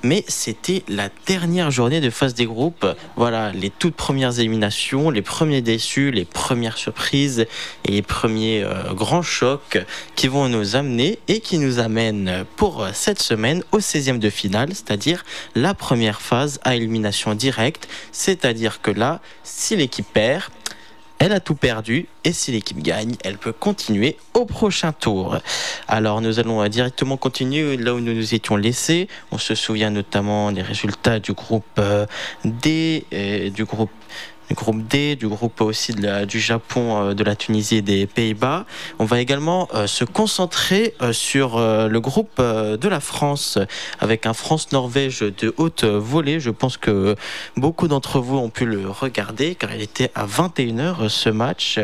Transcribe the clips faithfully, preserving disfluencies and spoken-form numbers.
mais c'était la dernière journée de phase des groupes. Voilà, les toutes premières éliminations, les premiers déçus, les premières surprises et les premiers euh, grands chocs qui vont nous amener et qui nous amènent pour cette semaine au seizième de finale, c'est-à-dire la première phase à élimination directe, c'est-à-dire que là, si l'équipe perd, elle a tout perdu, et si l'équipe gagne, elle peut continuer au prochain tour. Alors nous allons directement continuer là où nous nous étions laissés. On se souvient notamment des résultats du groupe euh, D, et du groupe du groupe D, du groupe aussi de la, du Japon, euh, de la Tunisie et des Pays-Bas. On va également euh, se concentrer euh, sur euh, le groupe euh, de la France, avec un France-Norvège de haute volée. Je pense que beaucoup d'entre vous ont pu le regarder, car il était à vingt et une heures ce match.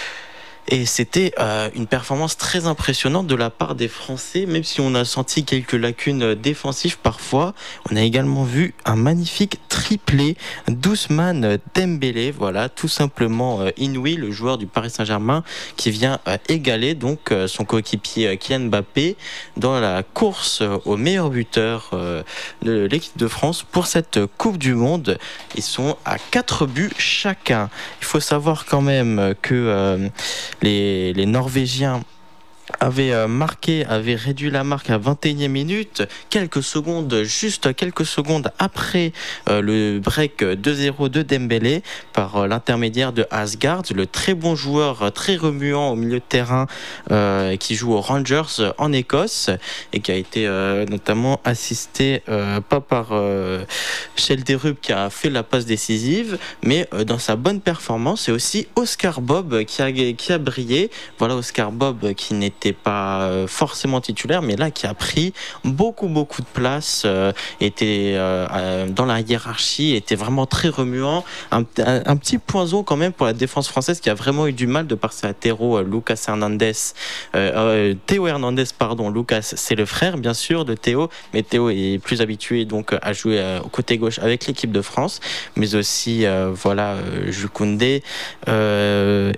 Et c'était euh, une performance très impressionnante de la part des Français, même si on a senti quelques lacunes défensives parfois. On a également vu un magnifique triplé d'Ousmane Dembélé, voilà, tout simplement euh, inouï, le joueur du Paris Saint-Germain, qui vient euh, égaler donc euh, son coéquipier euh, Kylian Mbappé dans la course euh, au meilleur buteur euh, de l'équipe de France pour cette Coupe du Monde. Ils sont à quatre buts chacun. Il faut savoir quand même que euh, Les, les Norvégiens avaient euh, marqué, avaient réduit la marque à vingt et unième minute, quelques secondes, juste quelques secondes après euh, le break deux zéro de Dembélé par euh, l'intermédiaire de Asgard, le très bon joueur, euh, très remuant au milieu de terrain euh, qui joue aux Rangers euh, en Écosse et qui a été euh, notamment assisté euh, pas par euh, Schelderup qui a fait la passe décisive, mais euh, dans sa bonne performance, c'est aussi Oscar Bob qui a, qui a brillé. Voilà, Oscar Bob qui n'était n'était pas forcément titulaire, mais là qui a pris beaucoup beaucoup de place, euh, était euh, dans la hiérarchie, était vraiment très remuant, un, un, un petit poison quand même pour la défense française qui a vraiment eu du mal de par ses latéraux, euh, Lucas Hernandez, euh, euh, Théo Hernandez, pardon, Lucas c'est le frère bien sûr de Théo, mais Théo est plus habitué donc à jouer euh, au côté gauche avec l'équipe de France, mais aussi euh, voilà euh, Jules Koundé euh,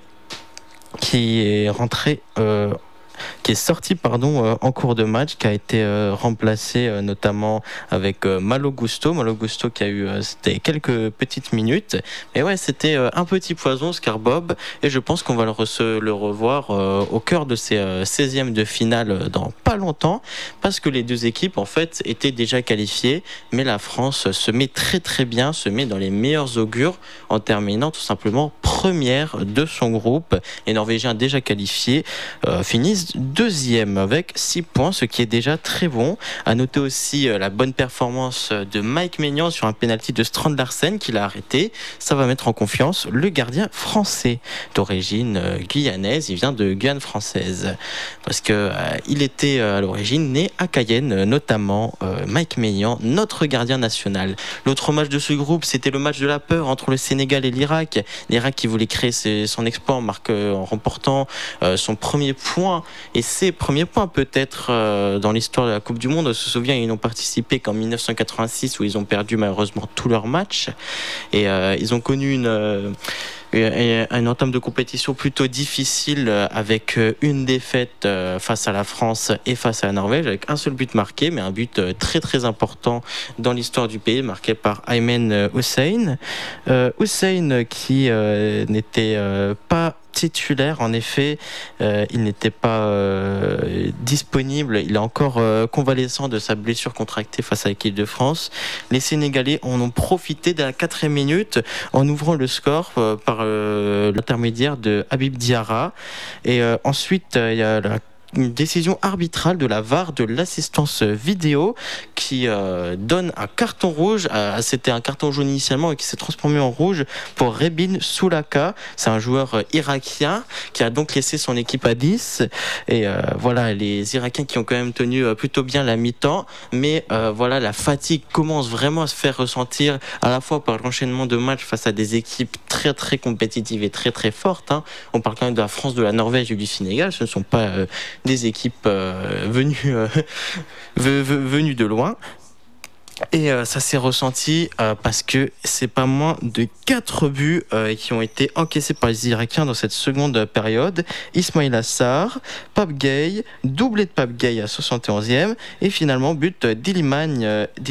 qui est rentré euh, qui est sorti pardon euh, en cours de match, qui a été euh, remplacé euh, notamment avec euh, Malo Gusto, Malo Gusto qui a eu euh, c'était quelques petites minutes, mais ouais c'était euh, un petit poison Oscar Bob, et je pense qu'on va le, re- le revoir euh, au cœur de ces euh, seizièmes de finale dans pas longtemps, parce que les deux équipes en fait étaient déjà qualifiées, mais la France se met très très bien, se met dans les meilleurs augures en terminant tout simplement première de son groupe. Les Norvégiens déjà qualifiés euh, finissent deuxième avec six points, ce qui est déjà très bon. À noter aussi euh, la bonne performance de Mike Maignan sur un penalty de Strand Larsen qu'il a arrêté. Ça va mettre en confiance le gardien français d'origine euh, guyanaise. Il vient de Guyane française parce que euh, il était euh, à l'origine né à Cayenne, euh, notamment euh, Mike Maignan, notre gardien national. L'autre match de ce groupe, c'était le match de la peur entre le Sénégal et l'Irak. L'Irak qui voulait créer ses, son exploit en, marque, en remportant euh, son premier point et ses premiers points peut-être euh, dans l'histoire de la Coupe du Monde. On se souvient, ils n'ont participé qu'en dix-neuf cent quatre-vingt-six où ils ont perdu malheureusement tous leurs matchs et euh, ils ont connu une euh, une entame de compétition plutôt difficile avec une défaite face à la France et face à la Norvège avec un seul but marqué, mais un but très très important dans l'histoire du pays, marqué par Aymen Hussein. Euh, Hussein qui euh, n'était euh, pas titulaire, en effet, euh, il n'était pas euh, disponible, il est encore euh, convalescent de sa blessure contractée face à l'équipe de France. Les Sénégalais en ont profité de la quatrième minute en ouvrant le score euh, par euh, l'intermédiaire de Habib Diarra, et euh, ensuite il euh, y a la une décision arbitrale de la V A R, de l'assistance vidéo, qui euh, donne un carton rouge. Euh, c'était un carton jaune initialement et qui s'est transformé en rouge pour Rebin Soulaka. C'est un joueur euh, irakien qui a donc laissé son équipe à dix. Et euh, voilà, les Irakiens qui ont quand même tenu euh, plutôt bien la mi-temps. Mais euh, voilà, la fatigue commence vraiment à se faire ressentir à la fois par l'enchaînement de matchs face à des équipes très très compétitives et très très fortes. Hein. On parle quand même de la France, de la Norvège et du Sénégal. Ce ne sont pas euh, des équipes euh, venues, euh, venues de loin. Et euh, ça s'est ressenti euh, parce que c'est pas moins de quatre buts euh, qui ont été encaissés par les Irakiens dans cette seconde période. Ismail Assar, Pape Gueye, doublé de Pape Gueye à soixante et onzième, et finalement but d'Iliman, euh,